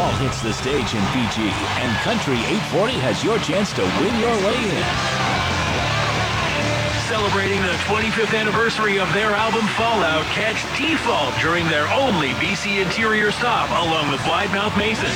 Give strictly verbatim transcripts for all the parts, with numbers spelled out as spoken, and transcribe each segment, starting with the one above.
fall hits the stage in Fiji, and Country eight forty has your chance to win your way in. Celebrating the twenty-fifth anniversary of their album Fallout, catch Default during their only B C interior stop along the Blidemouth Mason.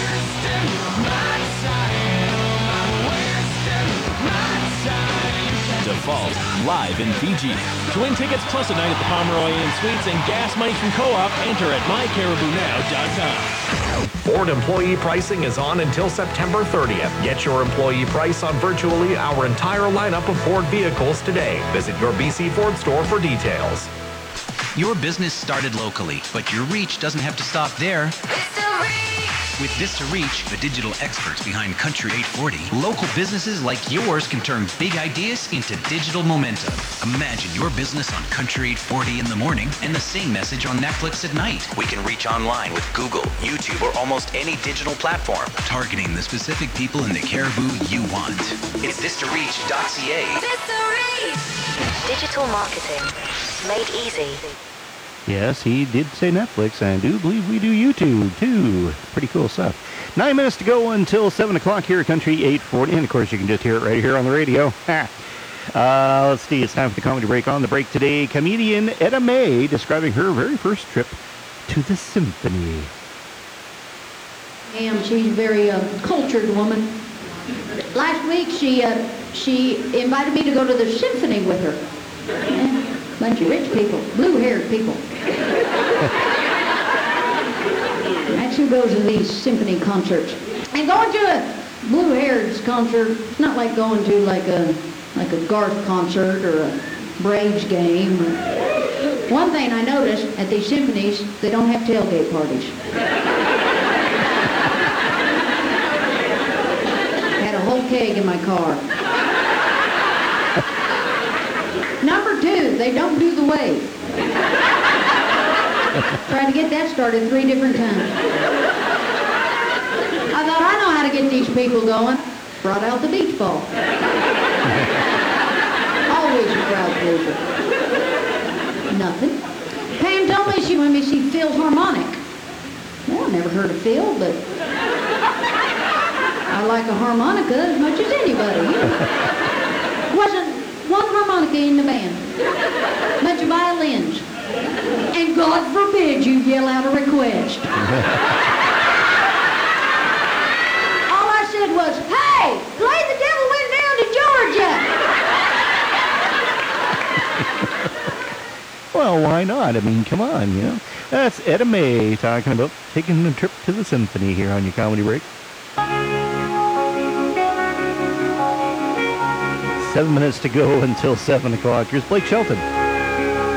Default, live in Fiji. To win tickets plus a night at the Pomeroy Inn Suites and gas money from Co-op, enter at my caribou now dot com. Ford employee pricing is on until September thirtieth. Get your employee price on virtually our entire lineup of Ford vehicles today. Visit your B C Ford store for details. Your business started locally, but your reach doesn't have to stop there. With Vista Reach, the digital experts behind Country eight forty, local businesses like yours can turn big ideas into digital momentum. Imagine your business on Country eight forty in the morning and the same message on Netflix at night. We can reach online with Google, YouTube, or almost any digital platform, targeting the specific people in the caribou you want. It's vista reach dot c a. Vista Reach! Digital marketing made easy. Yes, he did say Netflix, and I do believe we do YouTube, too. Pretty cool stuff. Nine minutes to go until seven o'clock here at Country eight forty, and of course you can just hear it right here on the radio. uh, let's see, it's time for the comedy break. On the break today, comedian Etta May describing her very first trip to the symphony. And she's a very uh, cultured woman. Last week she uh, she invited me to go to the symphony with her. Yeah. Bunch of rich people, blue-haired people. That's who goes to these symphony concerts. And going to a blue-haired concert, it's not like going to like a like a Garth concert or a Braves game. One thing I noticed at these symphonies, they don't have tailgate parties. Had a whole keg in my car. Number two, they don't do the wave. Tried to get that started three different times. I thought, I know how to get these people going. Brought out the beach ball. Always a crowd pleaser. Nothing. Pam told me she wanted me to see Phil's harmonic. Well, I never heard of Phil, but I like a harmonica as much as anybody. Wasn't one harmonica in the band. Bunch of violins. And God forbid you yell out a request. All I said was, hey, play The Devil Went Down to Georgia. Well, why not? I mean, come on, you know. That's Etta May talking about taking a trip to the symphony here on your comedy break. Seven minutes to go until seven o'clock. Here's Blake Shelton.